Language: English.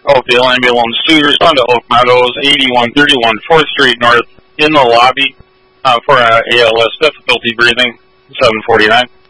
Oakdale Ambulance to respond to Oak Meadows, 8131 4th Street North, in the lobby for ALS difficulty breathing, 749.